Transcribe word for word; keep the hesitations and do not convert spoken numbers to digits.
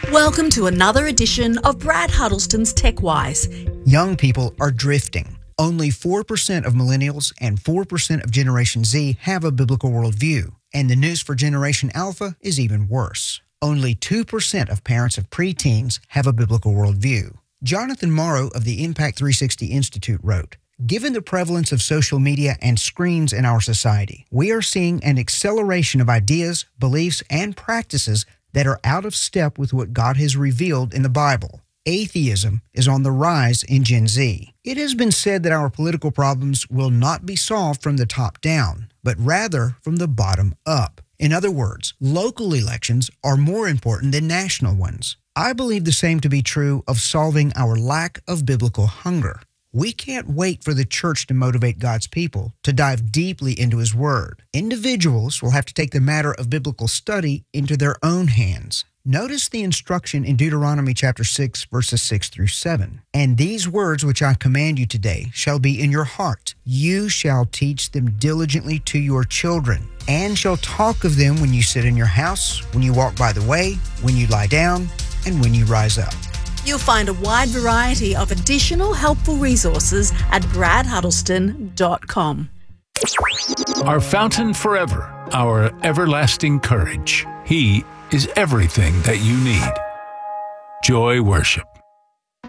Welcome to another edition of Brad Huddleston's TechWise. Young people are drifting. Only four percent of millennials and four percent of Generation Z have a biblical worldview. And the news for Generation Alpha is even worse. Only two percent of parents of preteens have a biblical worldview. Jonathan Morrow of the Impact three sixty Institute wrote, "Given the prevalence of social media and screens in our society, we are seeing an acceleration of ideas, beliefs, and practices that are out of step with what God has revealed in the Bible. Atheism is on the rise in Gen Z. It has been said that our political problems will not be solved from the top down, but rather from the bottom up. In other words, local elections are more important than national ones. I believe the same to be true of solving our lack of biblical hunger. We can't wait for the church to motivate God's people to dive deeply into His Word. Individuals will have to take the matter of biblical study into their own hands. Notice the instruction in Deuteronomy chapter six, verses six through seven. And these words which I command you today shall be in your heart. You shall teach them diligently to your children, and shall talk of them when you sit in your house, when you walk by the way, when you lie down, and when you rise up." You'll find a wide variety of additional helpful resources at brad huddleston dot com. Our fountain forever, our everlasting courage. He is everything that you need. Joy Worship.